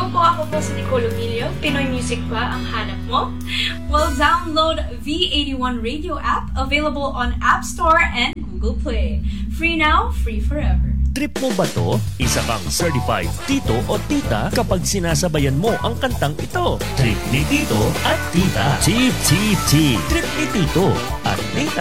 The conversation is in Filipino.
Ako po si Nicole Emilio. Pinoy music ba ang hanap mo? Well, download V81 Radio app, available on App Store and Google Play. Free now, free forever. Trip mo ba to? Isa kang certified tito o tita kapag sinasabayan mo ang kantang ito. Trip ni tito at tita. Tip, tip, tip. Trip ni tito at tita.